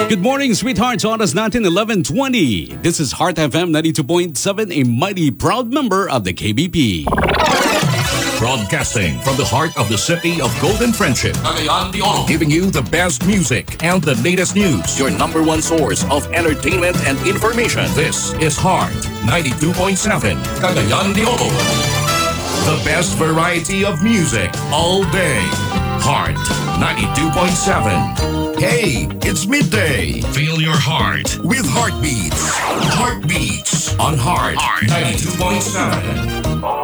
Good morning, sweethearts. Oras natin 11:20. This is Heart FM 92.7, a mighty proud member of the KBP. Broadcasting from the heart of the city of Golden Friendship. Cagayan de Oro. Giving you the best music and the latest news. Your number one source of entertainment and information. This is Heart 92.7. Cagayan de Oro. The best variety of music all day. Heart 92.7. Hey, it's midday. Feel your heart with Heartbeats. Heartbeats on Heart 92.7.